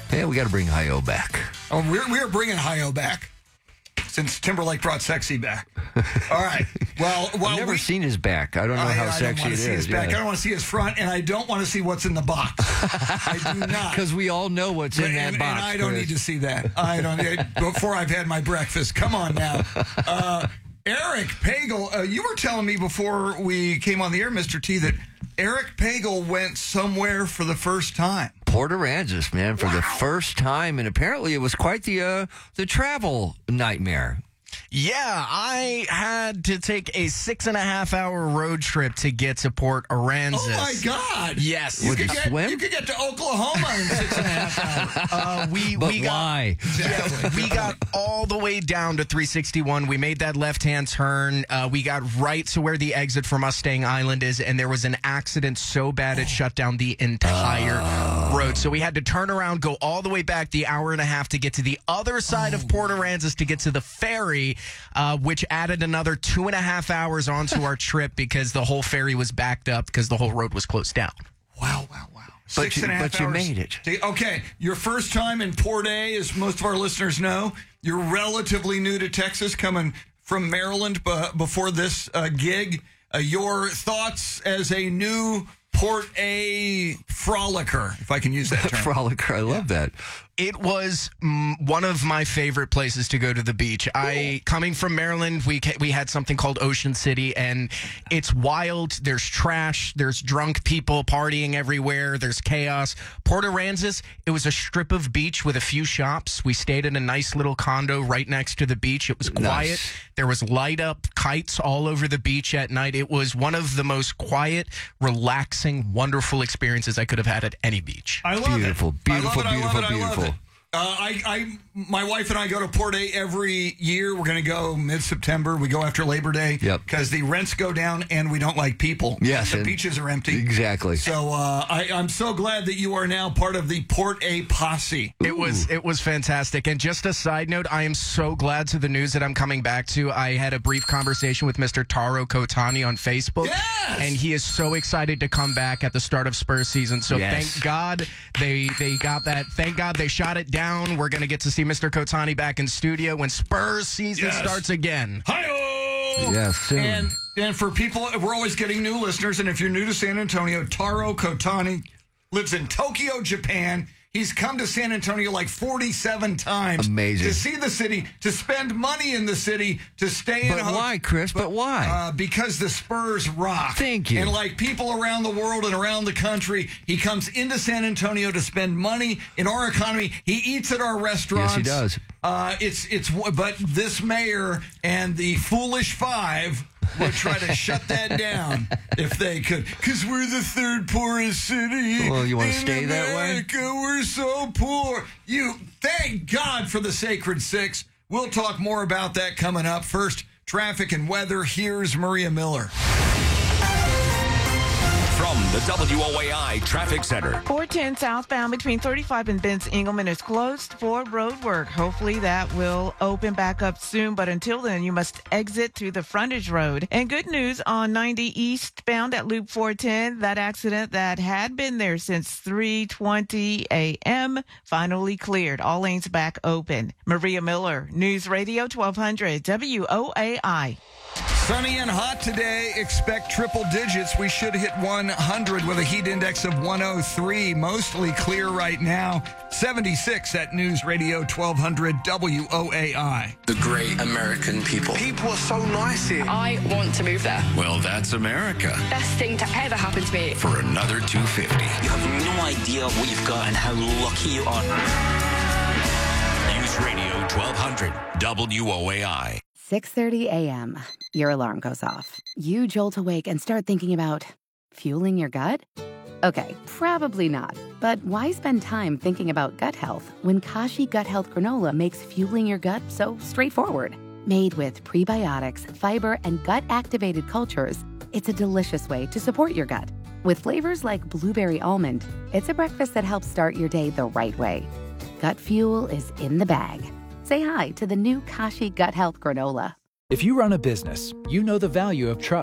Yeah, we got to bring Hi-O back. Oh, we're bringing Hi-O back since Timberlake brought sexy back. All right. Well, I've never seen his back. I don't know how sexy it is. I don't want to see his back. I don't want to see his front, and I don't want to see what's in the box. I do not. Because we all know what's in that box. And I don't need to see that. I don't before I've had my breakfast. Come on now. Eric Pagel, you were telling me before we came on the air, Mr. T, that Eric Pagel went somewhere for the first time. Port Aransas, man, for the first time, and apparently it was quite the travel nightmare. Yeah, I had to take a 6.5-hour road trip to get to Port Aransas. Oh, my God. Yes. Would you swim? You could get to Oklahoma in 6.5 hours. Why? We got all the way down to 361. We made that left-hand turn. We got right to where the exit for Mustang Island is, and there was an accident so bad it shut down the entire road. So we had to turn around, go all the way back the hour and a half to get to the other side of Port Aransas to get to the ferry, which added another 2.5 hours onto our trip because the whole ferry was backed up because the whole road was closed down. Wow. But 6.5 hours. you made it. Okay, your first time in Port A, as most of our listeners know, you're relatively new to Texas, coming from Maryland before this gig. Your thoughts as a new Port A frolicker, if I can use that term. Frolicker, I love that. It was one of my favorite places to go to the beach. Coming from Maryland, we had something called Ocean City, and it's wild. There's trash. There's drunk people partying everywhere. There's chaos. Port Aransas, it was a strip of beach with a few shops. We stayed in a nice little condo right next to the beach. It was quiet. Nice. There was light up kites all over the beach at night. It was one of the most quiet, relaxing, wonderful experiences I could have had at any beach. I love Beautiful. it. My wife and I go to Port A every year. We're going to go mid-September. We go after Labor Day because the rents go down and we don't like people. Yes. The beaches are empty. Exactly. So I'm so glad that you are now part of the Port A posse. It was fantastic. And just a side note, I am so glad to the news that I'm coming back to. I had a brief conversation with Mr. Taro Kotani on Facebook. Yes! And he is so excited to come back at the start of Spurs season. So thank God they got that. Thank God they shot it down. We're going to get to see Mr. Kotani back in studio when Spurs season starts again. Hi-oh! Yes, soon. And for people, we're always getting new listeners, and if you're new to San Antonio, Taro Kotani lives in Tokyo, Japan. He's come to San Antonio like 47 times. Amazing. To see the city, to spend money in the city, to stay in. But why, Chris? But why? Because the Spurs rock. Thank you. And like people around the world and around the country, he comes into San Antonio to spend money in our economy. He eats at our restaurants. Yes, he does. But this mayor and the Foolish Five would try to shut that down if they could. Because we're the third poorest city. Well, you want to in stay that way? America. We're so poor. Thank God for the Sacred Six. We'll talk more about that coming up. First, traffic and weather. Here's Maria Miller. From the WOAI Traffic Center. 410 southbound between 35 and Benz Engelman is closed for road work. Hopefully that will open back up soon, but until then, you must exit through the frontage road. And good news on 90 eastbound at Loop 410, that accident that had been there since 3:20 a.m. finally cleared. All lanes back open. Maria Miller, News Radio 1200 WOAI. Sunny and hot today. Expect triple digits. We should hit 100 with a heat index of 103. Mostly clear right now. 76 at News Radio 1200 WOAI. The great American people. People are so nice here. I want to move there. Well, that's America. Best thing to ever happen to me. For another 250. You have no idea what you've got and how lucky you are. News Radio 1200 WOAI. 6:30 a.m. Your alarm goes off. You jolt awake and start thinking about fueling your gut? Okay, probably not. But why spend time thinking about gut health when Kashi Gut Health Granola makes fueling your gut so straightforward? Made with prebiotics, fiber, and gut-activated cultures, it's a delicious way to support your gut. With flavors like blueberry almond, it's a breakfast that helps start your day the right way. Gut fuel is in the bag. Say hi to the new Kashi Gut Health Granola. If you run a business, you know the value of trust.